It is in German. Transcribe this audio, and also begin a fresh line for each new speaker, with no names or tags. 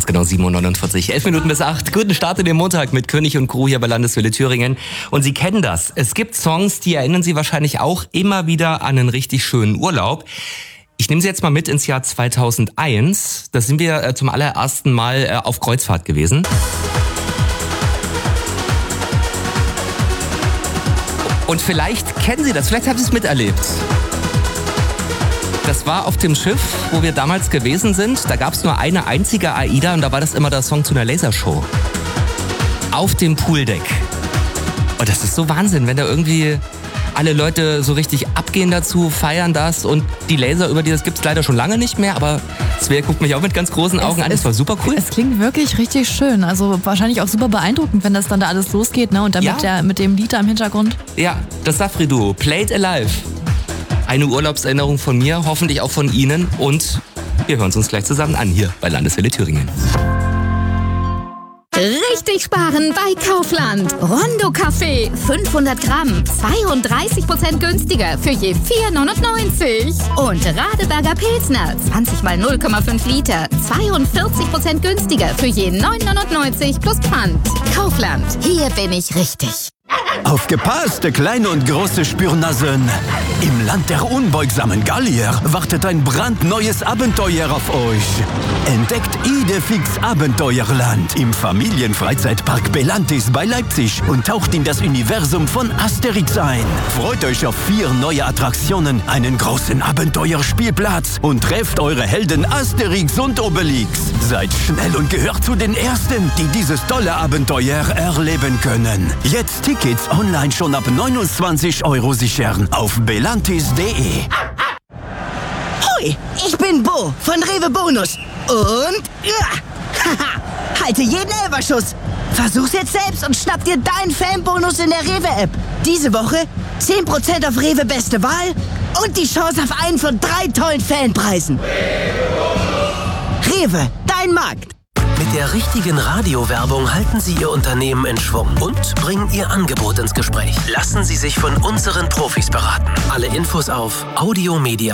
genau 7:49 Uhr. 11 Minuten bis 8. Guten Start in den Montag mit König und Crew hier bei Landeswelle Thüringen. Und Sie kennen das. Es gibt Songs, die erinnern Sie wahrscheinlich auch immer wieder an einen richtig schönen Urlaub. Ich nehme Sie jetzt mal mit ins Jahr 2001. Da sind wir zum allerersten Mal auf Kreuzfahrt gewesen. Und vielleicht kennen Sie das, vielleicht haben Sie es miterlebt. Das war auf dem Schiff, wo wir damals gewesen sind. Da gab es nur eine einzige AIDA und da war das immer der Song zu einer Lasershow. Auf dem Pooldeck. Und das ist so Wahnsinn, wenn da irgendwie alle Leute so richtig abgehen dazu, feiern das und die Laser über die, das gibt es leider schon lange nicht mehr, aber Svea guckt mich auch mit ganz großen Augen an, das war super cool.
Es klingt wirklich richtig schön, also wahrscheinlich auch super beeindruckend, wenn das dann da alles losgeht, ne? Und dann mit dem Lied da im Hintergrund.
Ja, das Safri-Duo, Played Alive. Eine Urlaubserinnerung von mir, hoffentlich auch von Ihnen und wir hören uns gleich zusammen an hier bei Landeswelle Thüringen.
Richtig sparen bei Kaufland. Rondo Kaffee, 500 Gramm, 32% günstiger für je 4,99. Und Radeberger Pilsner, 20 mal 0,5 Liter, 42% günstiger für je 9,99 plus Pfand. Kaufland, hier bin ich richtig.
Aufgepasst, kleine und große Spürnasen! Im Land der unbeugsamen Gallier wartet ein brandneues Abenteuer auf euch. Entdeckt Idefix Abenteuerland im Familienfreizeitpark Belantis bei Leipzig und taucht in das Universum von Asterix ein. Freut euch auf 4 neue Attraktionen, einen großen Abenteuerspielplatz und trefft eure Helden Asterix und Obelix. Seid schnell und gehört zu den Ersten, die dieses tolle Abenteuer erleben können. Jetzt Tickets online schon ab 29 € sichern auf belantis.de.
Hoi, ich bin Bo von Rewe Bonus und halte jeden Elferschuss. Versuch's jetzt selbst und schnapp dir deinen Fanbonus in der Rewe-App. Diese Woche 10% auf Rewe Beste Wahl und die Chance auf einen von 3 tollen Fanpreisen. Rewe, dein Markt.
Mit der richtigen Radiowerbung halten Sie Ihr Unternehmen in Schwung und bringen Ihr Angebot ins Gespräch. Lassen Sie sich von unseren Profis beraten. Alle Infos auf audiomedia.